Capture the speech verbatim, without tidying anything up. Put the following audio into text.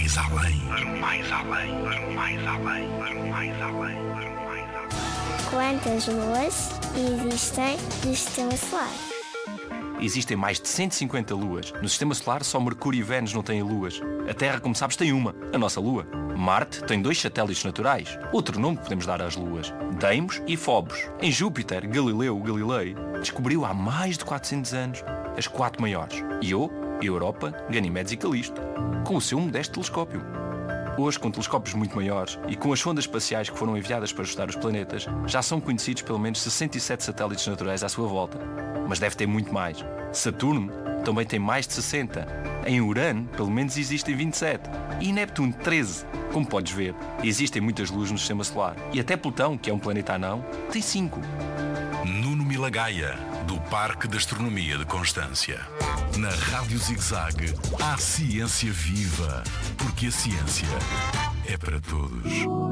mais além, para o mais além, para o mais além, para o mais além, para o mais além. Quantas luas existem no Sistema Solar? Existem mais de cento e cinquenta luas. No Sistema Solar, só Mercúrio e Vênus não têm luas. A Terra, como sabes, tem uma, a nossa Lua. Marte tem dois satélites naturais. Outro nome que podemos dar às luas: Deimos e Phobos. Em Júpiter, Galileu Galilei descobriu há mais de quatrocentos anos as quatro maiores: Io, Europa, Ganimedes e Calisto, com o seu modesto telescópio. Hoje, com telescópios muito maiores e com as sondas espaciais que foram enviadas para estudar os planetas, já são conhecidos pelo menos sessenta e sete satélites naturais à sua volta. Mas deve ter muito mais. Saturno também tem mais de sessenta. Em Urano, pelo menos existem vinte e sete. E Neptuno, treze. Como podes ver, existem muitas luzes no Sistema Solar. E até Plutão, que é um planeta anão, tem cinco. Nuno Milagaya, do Parque de Astronomia de Constância. Na Rádio Zig-Zag, há ciência viva, porque a ciência é para todos.